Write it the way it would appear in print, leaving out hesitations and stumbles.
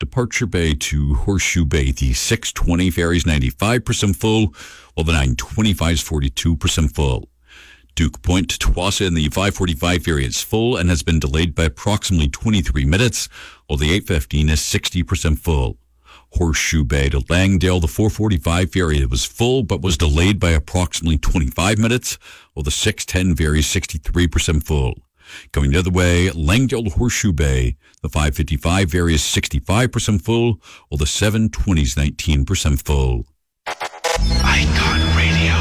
Departure Bay to Horseshoe Bay, the 620 ferry is 95% full, while the 925 is 42% full. Duke Point to Tuwasa in the 545 ferry is full and has been delayed by approximately 23 minutes, while the 815 is 60% full. Horseshoe Bay to Langdale, the 445 ferry was full but was delayed by approximately 25 minutes, while the 610 ferry is 63% full. Going the other way, Langdale to Horseshoe Bay, the 555 ferry is 65% full, while the 720 is 19% full. Icon